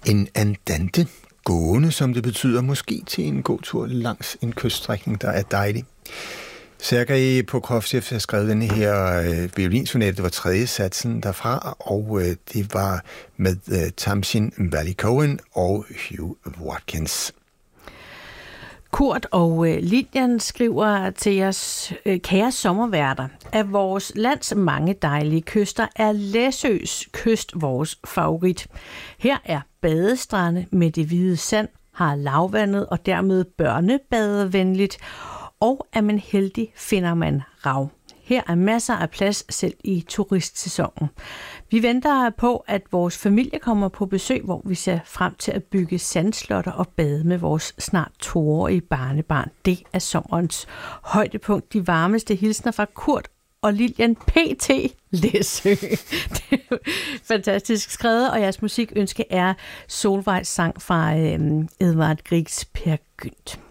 En andante, gående som det betyder, måske til en god tur langs en kyststrækning, der er dejlig. Sergej Prokofjev har skrevet denne her violinsonate, det var tredje satsen derfra, og det var med Tamsin Valley-Cohen og Hugh Watkins. Kurt og Lilian skriver til os, kære sommerværter, af vores lands mange dejlige kyster er Læsøs kyst vores favorit. Her er badestrande med det hvide sand, har lavvandet og dermed børnebadevenligt, og er man heldig, finder man rav. Her er masser af plads selv i turistsæsonen. Vi venter på, at vores familie kommer på besøg, hvor vi ser frem til at bygge sandslotter og bade med vores snart 2-årige barnebarn. Det er sommerens højdepunkt. De varmeste hilsner fra Kurt og Lilian P.T. Læsø. Det er fantastisk skrevet, og jeres musikønske er Solvejs sang fra Edvard Griegs Peer Gynt.